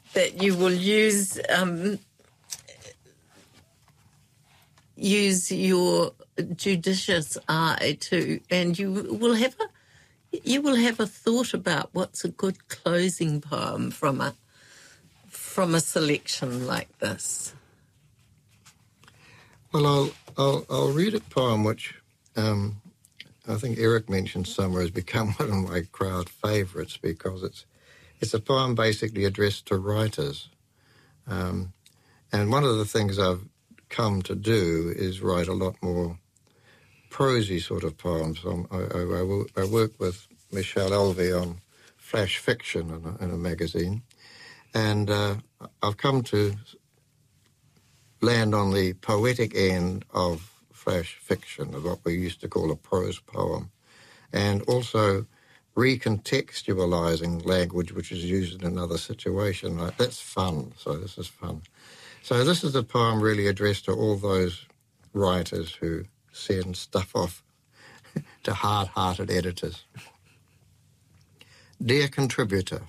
that you will use your judicious eye and you will have a thought about what's a good closing poem from a selection like this. Well, I'll read a poem which I think Eric mentioned somewhere has become one of my crowd favourites because it's a poem basically addressed to writers. And one of the things I've come to do is write a lot more prosy sort of poems. I work with Michelle Alvey on flash fiction in a magazine, and I've come to land on the poetic end of flash fiction, of what we used to call a prose poem, and also recontextualising language which is used in another situation. Like, that's fun, so this is fun. So this is a poem really addressed to all those writers who send stuff off to hard-hearted editors. Dear contributor,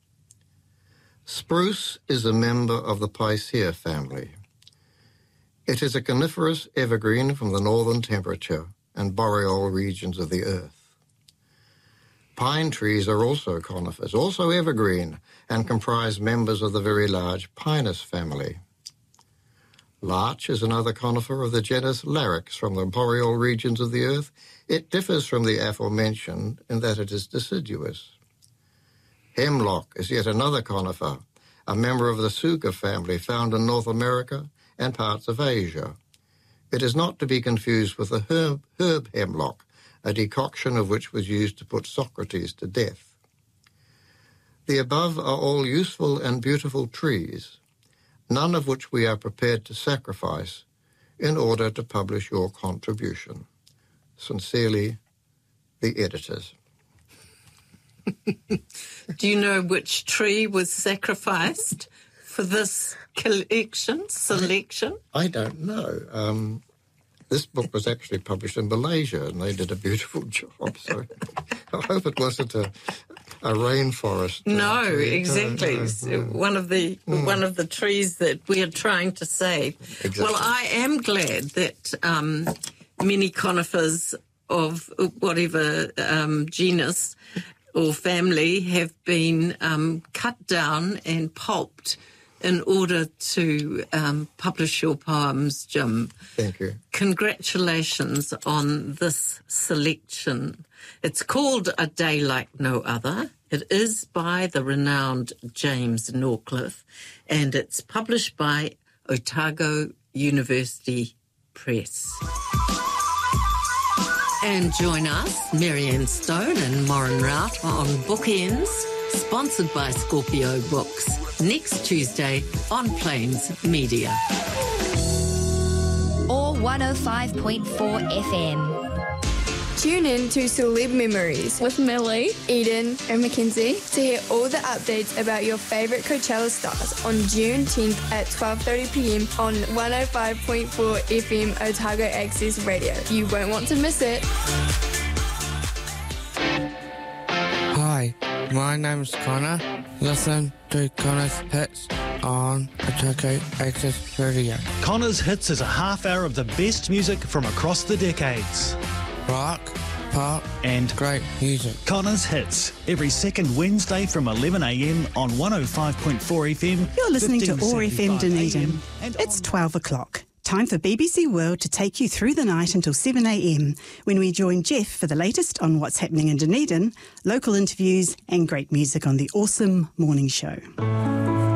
spruce is a member of the Picea family. It is a coniferous evergreen from the northern temperature and boreal regions of the earth. Pine trees are also conifers, also evergreen, and comprise members of the very large Pinus family. Larch is another conifer of the genus Larix from the boreal regions of the earth. It differs from the aforementioned in that it is deciduous. Hemlock is yet another conifer, a member of the Suga family found in North America and parts of Asia. It is not to be confused with the herb hemlock, a decoction of which was used to put Socrates to death. The above are all useful and beautiful trees, none of which we are prepared to sacrifice in order to publish your contribution. Sincerely, the editors. Do you know which tree was sacrificed for this selection? I don't know. This book was actually published in Malaysia, and they did a beautiful job. So I hope it wasn't a rainforest. No, exactly. One of the trees that we are trying to save. Exactly. Well, I am glad that many conifers of whatever genus or family have been cut down and pulped in order to publish your poems, Jim. Thank you. Congratulations on this selection. It's called A Day Like No Other. It is by the renowned James Norcliffe, and it's published by Otago University Press. And join us, Marianne Stone and Moran Rout, on Bookends, sponsored by Scorpio Books, next Tuesday on Plains Media. Or 105.4 FM. Tune in to Celeb Memories with Millie, Eden and Mackenzie to hear all the updates about your favourite Coachella stars on June 10th at 12:30pm on 105.4 FM Otago Access Radio. You won't want to miss it. Hi, my name's Connor. Listen to Connor's Hits on Otago Access Radio. Connor's Hits is a half hour of the best music from across the decades. Rock, pop, and great music. Connor's Hits, every second Wednesday from 11am on 105.4 FM. You're listening to OAR FM Dunedin. It's 12 o'clock. Time for BBC World to take you through the night until 7am, when we join Jeff for the latest on what's happening in Dunedin, local interviews and great music on the awesome morning show.